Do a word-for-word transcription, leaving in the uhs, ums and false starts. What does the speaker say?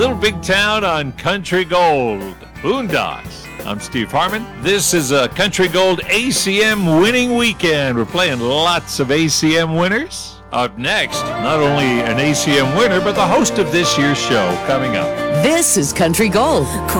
Little Big Town on Country Gold. Boondocks. I'm Steve Harmon. This is a Country Gold A C M winning weekend. We're playing lots of A C M winners. Up next, not only an A C M winner, but the host of this year's show coming up. This is Country Gold.